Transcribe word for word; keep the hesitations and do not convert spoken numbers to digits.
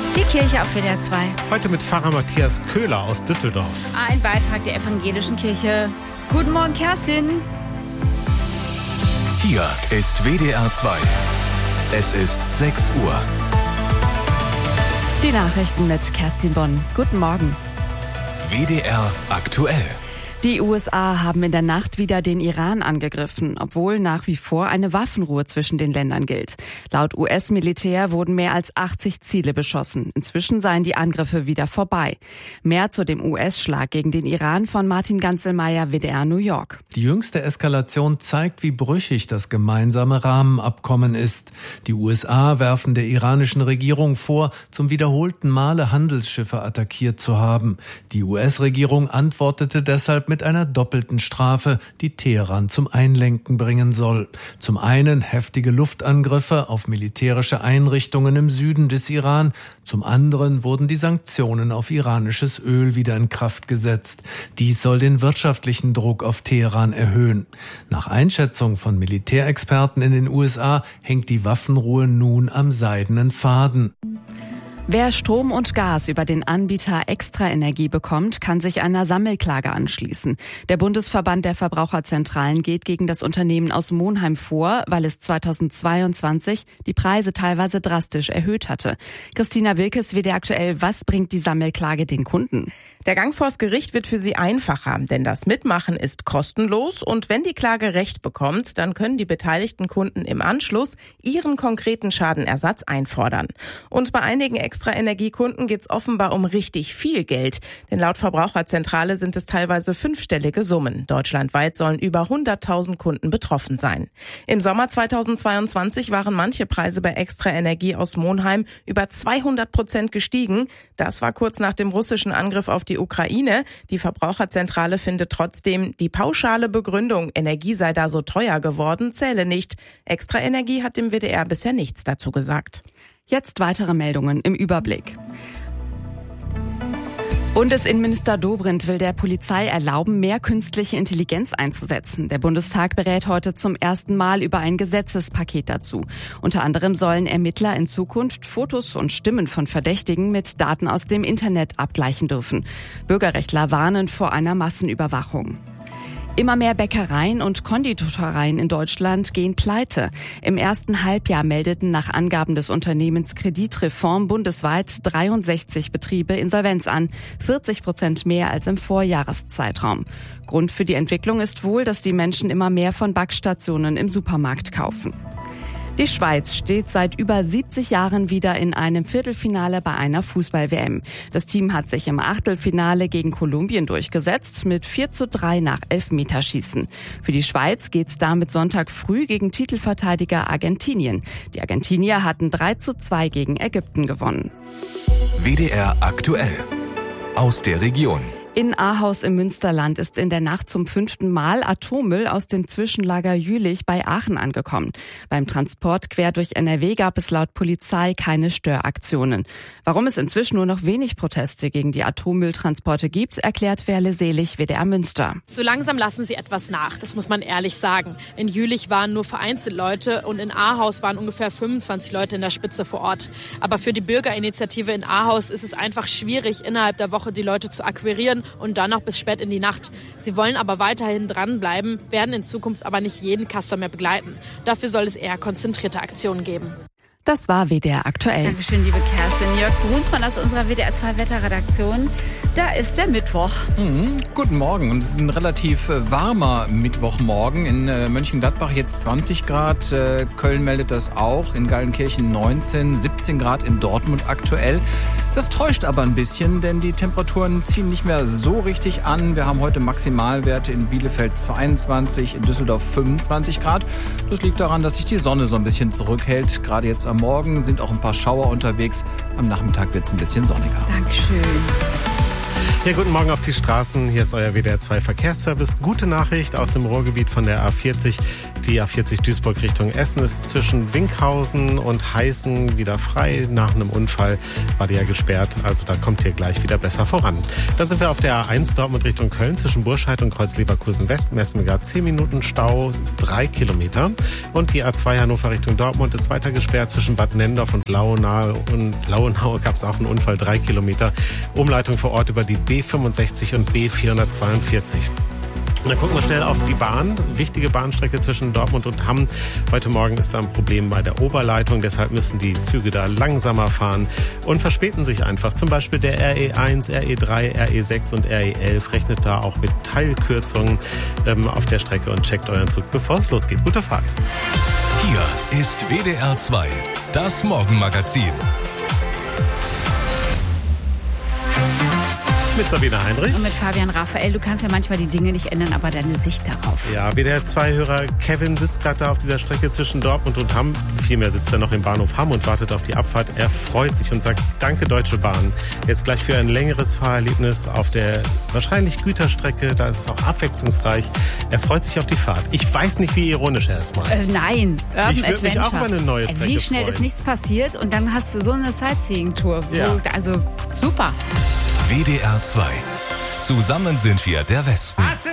Die Kirche auf W D R zwei. Heute mit Pfarrer Matthias Köhler aus Düsseldorf. Ein Beitrag der evangelischen Kirche. Guten Morgen, Kerstin. Hier ist W D R zwei. Es ist sechs Uhr. Die Nachrichten mit Kerstin Bonn. Guten Morgen. W D R aktuell. Die U S A haben in der Nacht wieder den Iran angegriffen, obwohl nach wie vor eine Waffenruhe zwischen den Ländern gilt. Laut U S-Militär wurden mehr als achtzig Ziele beschossen. Inzwischen seien die Angriffe wieder vorbei. Mehr zu dem U S-Schlag gegen den Iran von Martin Ganzelmeier, W D R New York. Die jüngste Eskalation zeigt, wie brüchig das gemeinsame Rahmenabkommen ist. Die U S A werfen der iranischen Regierung vor, zum wiederholten Male Handelsschiffe attackiert zu haben. Die U S-Regierung antwortete deshalb mit einer doppelten Strafe, die Teheran zum Einlenken bringen soll. Zum einen heftige Luftangriffe auf militärische Einrichtungen im Süden des Iran, zum anderen wurden die Sanktionen auf iranisches Öl wieder in Kraft gesetzt. Dies soll den wirtschaftlichen Druck auf Teheran erhöhen. Nach Einschätzung von Militärexperten in den U S A hängt die Waffenruhe nun am seidenen Faden. Wer Strom und Gas über den Anbieter Extra Energie bekommt, kann sich einer Sammelklage anschließen. Der Bundesverband der Verbraucherzentralen geht gegen das Unternehmen aus Monheim vor, weil es zweitausendzweiundzwanzig die Preise teilweise drastisch erhöht hatte. Christina Wilkes, W D R aktuell, was bringt die Sammelklage den Kunden? Der Gang vors Gericht wird für sie einfacher, denn das Mitmachen ist kostenlos und wenn die Klage Recht bekommt, dann können die beteiligten Kunden im Anschluss ihren konkreten Schadenersatz einfordern. Und bei einigen Extra-Energiekunden geht es offenbar um richtig viel Geld, denn laut Verbraucherzentrale sind es teilweise fünfstellige Summen. Deutschlandweit sollen über hunderttausend Kunden betroffen sein. Im Sommer zweitausendzweiundzwanzig waren manche Preise bei Extra-Energie aus Monheim über zweihundert Prozent gestiegen. Das war kurz nach dem russischen Angriff auf die Ukraine. Die Verbraucherzentrale findet trotzdem, die pauschale Begründung, Energie sei da so teuer geworden, zähle nicht. Extra Energie hat dem W D R bisher nichts dazu gesagt. Jetzt weitere Meldungen im Überblick. Bundesinnenminister Dobrindt will der Polizei erlauben, mehr künstliche Intelligenz einzusetzen. Der Bundestag berät heute zum ersten Mal über ein Gesetzespaket dazu. Unter anderem sollen Ermittler in Zukunft Fotos und Stimmen von Verdächtigen mit Daten aus dem Internet abgleichen dürfen. Bürgerrechtler warnen vor einer Massenüberwachung. Immer mehr Bäckereien und Konditoreien in Deutschland gehen pleite. Im ersten Halbjahr meldeten nach Angaben des Unternehmens Kreditreform bundesweit dreiundsechzig Betriebe Insolvenz an, vierzig Prozent mehr als im Vorjahreszeitraum. Grund für die Entwicklung ist wohl, dass die Menschen immer mehr von Backstationen im Supermarkt kaufen. Die Schweiz steht seit über siebzig Jahren wieder in einem Viertelfinale bei einer Fußball-W M. Das Team hat sich im Achtelfinale gegen Kolumbien durchgesetzt mit vier zu drei nach Elfmeterschießen. Für die Schweiz geht's damit Sonntag früh gegen Titelverteidiger Argentinien. Die Argentinier hatten drei zu zwei gegen Ägypten gewonnen. W D R aktuell. Aus der Region. In Ahaus im Münsterland ist in der Nacht zum fünften Mal Atommüll aus dem Zwischenlager Jülich bei Aachen angekommen. Beim Transport quer durch N R W gab es laut Polizei keine Störaktionen. Warum es inzwischen nur noch wenig Proteste gegen die Atommülltransporte gibt, erklärt Werle Selig, W D R Münster. So langsam lassen sie etwas nach, das muss man ehrlich sagen. In Jülich waren nur vereinzelt Leute und in Ahaus waren ungefähr fünfundzwanzig Leute in der Spitze vor Ort. Aber für die Bürgerinitiative in Ahaus ist es einfach schwierig, innerhalb der Woche die Leute zu akquirieren und dann noch bis spät in die Nacht. Sie wollen aber weiterhin dranbleiben, werden in Zukunft aber nicht jeden Customer begleiten. Dafür soll es eher konzentrierte Aktionen geben. Das war W D R aktuell. Dankeschön, liebe Kerstin. Jörg Brunsmann aus unserer W D R zwei Wetterredaktion. Da ist der Mittwoch. Mhm, guten Morgen. Und es ist ein relativ äh, warmer Mittwochmorgen. In äh, Mönchengladbach jetzt zwanzig Grad. Äh, Köln meldet das auch. In Gallenkirchen neunzehn, siebzehn Grad in Dortmund aktuell. Das täuscht aber ein bisschen, denn die Temperaturen ziehen nicht mehr so richtig an. Wir haben heute Maximalwerte in Bielefeld zweiundzwanzig, in Düsseldorf fünfundzwanzig Grad. Das liegt daran, dass sich die Sonne so ein bisschen zurückhält. Gerade jetzt am Morgen sind auch ein paar Schauer unterwegs. Am Nachmittag wird es ein bisschen sonniger. Dankeschön. Ja, guten Morgen auf die Straßen. Hier ist euer W D R zwei Verkehrsservice. Gute Nachricht aus dem Ruhrgebiet von der A vierzig. Die A vierzig Duisburg Richtung Essen ist zwischen Winkhausen und Heißen wieder frei. Nach einem Unfall war die ja gesperrt. Also da kommt ihr gleich wieder besser voran. Dann sind wir auf der A eins Dortmund Richtung Köln. Zwischen Burscheid und Kreuz-Leverkusen West messen wir gerade zehn Minuten Stau, drei Kilometer. Und die A zwei Hannover Richtung Dortmund ist weiter gesperrt. Zwischen Bad Nendorf und Lauenau. Und Lauenau gab es auch einen Unfall, drei Kilometer. Umleitung vor Ort über die B fünfundsechzig und B vierhundertzweiundvierzig. Und dann gucken wir schnell auf die Bahn. Wichtige Bahnstrecke zwischen Dortmund und Hamm. Heute Morgen ist da ein Problem bei der Oberleitung. Deshalb müssen die Züge da langsamer fahren und verspäten sich einfach. Zum Beispiel der R E eins, R E drei, R E sechs und R E elf rechnet da auch mit Teilkürzungen ähm, auf der Strecke und checkt euren Zug, bevor es losgeht. Gute Fahrt. Hier ist W D R zwei, das Morgenmagazin. Mit Sabine Heinrich. Und mit Fabian Raphael. Du kannst ja manchmal die Dinge nicht ändern, aber deine Sicht darauf. Ja, W D R zwei Hörer Kevin sitzt gerade da auf dieser Strecke zwischen Dortmund und Hamm. Vielmehr sitzt er noch im Bahnhof Hamm und wartet auf die Abfahrt. Er freut sich und sagt, danke Deutsche Bahn. Jetzt gleich für ein längeres Fahrerlebnis auf der wahrscheinlich Güterstrecke. Da ist es auch abwechslungsreich. Er freut sich auf die Fahrt. Ich weiß nicht, wie ironisch er ist mal. Äh, nein, Urban Ich würde mich auch Adventure. über eine neue Strecke Wie schnell freuen. ist nichts passiert und dann hast du so eine Sightseeing-Tour. wo- Ja. Also super. W D R zwei. Zusammen sind wir der Westen.